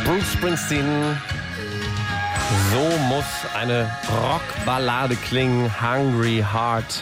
Bruce Springsteen. So muss eine Rockballade klingen. Hungry Heart.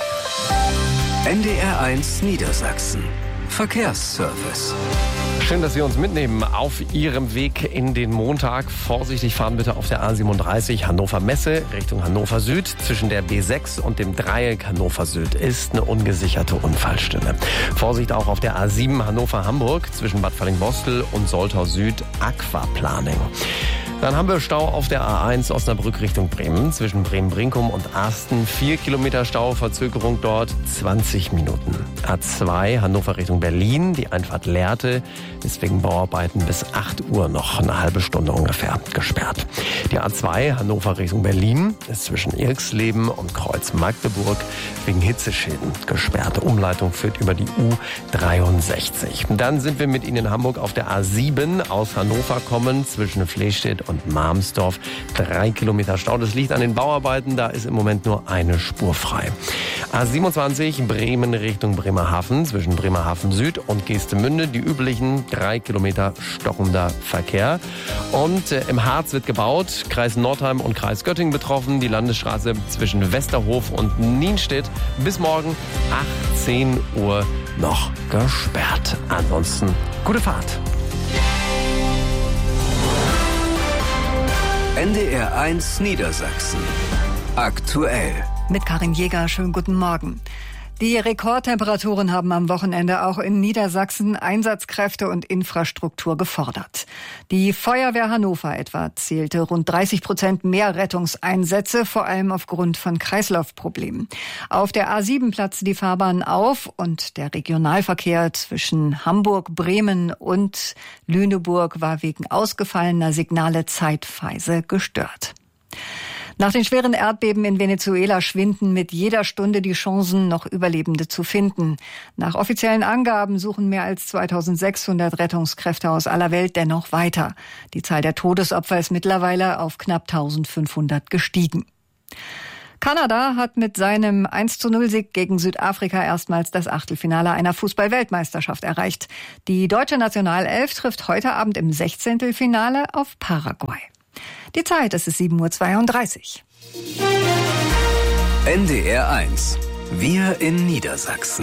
NDR 1 Niedersachsen. Verkehrsservice. Schön, dass Sie uns mitnehmen auf Ihrem Weg in den Montag. Vorsichtig fahren bitte auf der A37 Hannover Messe Richtung Hannover Süd. Zwischen der B6 und dem Dreieck Hannover Süd ist eine ungesicherte Unfallstelle. Vorsicht auch auf der A7 Hannover Hamburg zwischen Bad Fallingbostel und Soltau Süd Aquaplaning. Dann haben wir Stau auf der A1 Osnabrück Richtung Bremen. Zwischen Bremen-Brinkum und Asten 4 Kilometer Stau, Verzögerung dort 20 Minuten. A2 Hannover Richtung Berlin, die Einfahrt Lehrte ist wegen Bauarbeiten bis 8 Uhr noch eine halbe Stunde ungefähr gesperrt. Die A2 Hannover Richtung Berlin ist zwischen Irxleben und Kreuz Magdeburg wegen Hitzeschäden gesperrt. Umleitung führt über die U63. Dann sind wir mit Ihnen in Hamburg auf der A7 aus Hannover kommen zwischen Flehstedt und Marmsdorf 3 Kilometer Stau. Das liegt an den Bauarbeiten, da ist im Moment nur eine Spur frei. A27 Bremen Richtung Bremerhaven zwischen Bremerhaven Süd und Geestemünde die üblichen 3 Kilometer stockender Verkehr. Und im Harz wird gebaut, Kreis Nordheim und Kreis Göttingen betroffen. Die Landesstraße zwischen Westerhof und Nienstedt bis morgen 18 Uhr noch gesperrt. Ansonsten gute Fahrt. NDR 1 Niedersachsen. Aktuell. Mit Karin Jäger, schönen guten Morgen. Die Rekordtemperaturen haben am Wochenende auch in Niedersachsen Einsatzkräfte und Infrastruktur gefordert. Die Feuerwehr Hannover etwa zählte rund 30% mehr Rettungseinsätze, vor allem aufgrund von Kreislaufproblemen. Auf der A7 platzte die Fahrbahn auf und der Regionalverkehr zwischen Hamburg, Bremen und Lüneburg war wegen ausgefallener Signale zeitweise gestört. Nach den schweren Erdbeben in Venezuela schwinden mit jeder Stunde die Chancen, noch Überlebende zu finden. Nach offiziellen Angaben suchen mehr als 2600 Rettungskräfte aus aller Welt dennoch weiter. Die Zahl der Todesopfer ist mittlerweile auf knapp 1500 gestiegen. Kanada hat mit seinem 1:0-Sieg gegen Südafrika erstmals das Achtelfinale einer Fußball-Weltmeisterschaft erreicht. Die deutsche Nationalelf trifft heute Abend im 16. Finale auf Paraguay. Die Zeit, es ist 7:32 Uhr. NDR 1. Wir in Niedersachsen.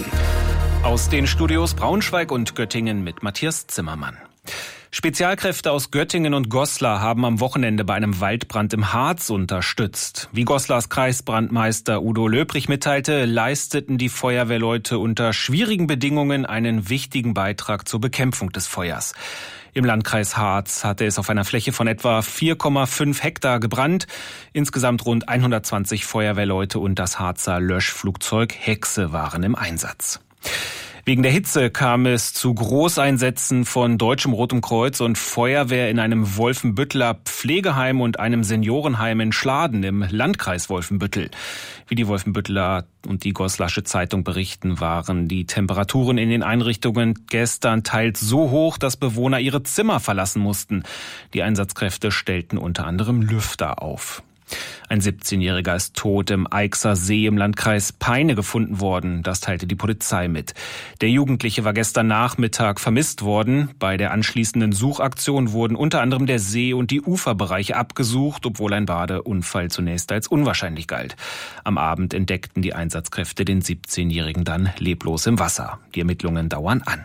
Aus den Studios Braunschweig und Göttingen mit Matthias Zimmermann. Spezialkräfte aus Göttingen und Goslar haben am Wochenende bei einem Waldbrand im Harz unterstützt. Wie Goslars Kreisbrandmeister Udo Löbrich mitteilte, leisteten die Feuerwehrleute unter schwierigen Bedingungen einen wichtigen Beitrag zur Bekämpfung des Feuers. Im Landkreis Harz hatte es auf einer Fläche von etwa 4,5 Hektar gebrannt. Insgesamt rund 120 Feuerwehrleute und das Harzer Löschflugzeug Hexe waren im Einsatz. Wegen der Hitze kam es zu Großeinsätzen von Deutschem Rotem Kreuz und Feuerwehr in einem Wolfenbütteler Pflegeheim und einem Seniorenheim in Schladen im Landkreis Wolfenbüttel. Wie die Wolfenbütteler und die Goslasche Zeitung berichten, waren die Temperaturen in den Einrichtungen gestern teils so hoch, dass Bewohner ihre Zimmer verlassen mussten. Die Einsatzkräfte stellten unter anderem Lüfter auf. Ein 17-Jähriger ist tot im Eichser See im Landkreis Peine gefunden worden. Das teilte die Polizei mit. Der Jugendliche war gestern Nachmittag vermisst worden. Bei der anschließenden Suchaktion wurden unter anderem der See und die Uferbereiche abgesucht, obwohl ein Badeunfall zunächst als unwahrscheinlich galt. Am Abend entdeckten die Einsatzkräfte den 17-Jährigen dann leblos im Wasser. Die Ermittlungen dauern an.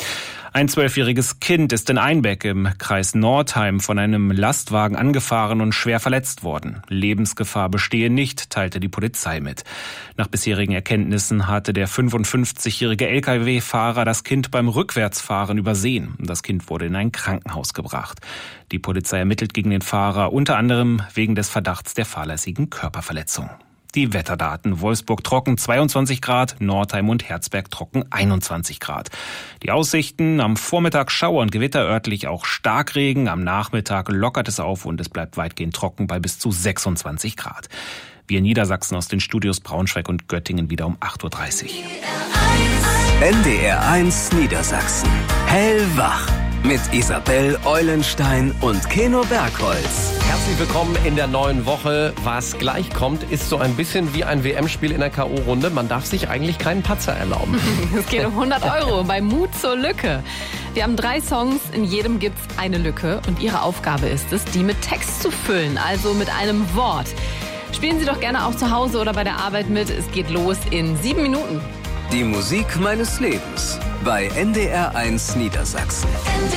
Ein 12-jähriges Kind ist in Einbeck im Kreis Nordheim von einem Lastwagen angefahren und schwer verletzt worden. Lebensgefahr bestehe nicht, teilte die Polizei mit. Nach bisherigen Erkenntnissen hatte der 55-jährige Lkw-Fahrer das Kind beim Rückwärtsfahren übersehen. Das Kind wurde in ein Krankenhaus gebracht. Die Polizei ermittelt gegen den Fahrer unter anderem wegen des Verdachts der fahrlässigen Körperverletzung. Die Wetterdaten: Wolfsburg trocken 22 Grad, Nordheim und Herzberg trocken 21 Grad. Die Aussichten: am Vormittag Schauer und Gewitter, örtlich auch Starkregen. Am Nachmittag lockert es auf und es bleibt weitgehend trocken bei bis zu 26 Grad. Wir in Niedersachsen aus den Studios Braunschweig und Göttingen wieder um 8:30 Uhr. NDR 1 Niedersachsen. Hellwach. Mit Isabel Eulenstein und Keno Bergholz. Herzlich willkommen in der neuen Woche. Was gleich kommt, ist so ein bisschen wie ein WM-Spiel in der K.O.-Runde. Man darf sich eigentlich keinen Patzer erlauben. Es geht um 100 € bei Mut zur Lücke. Wir haben 3 Songs, in jedem gibt's eine Lücke. Und Ihre Aufgabe ist es, die mit Text zu füllen, also mit einem Wort. Spielen Sie doch gerne auch zu Hause oder bei der Arbeit mit. Es geht los in 7 Minuten. Die Musik meines Lebens bei NDR 1 Niedersachsen.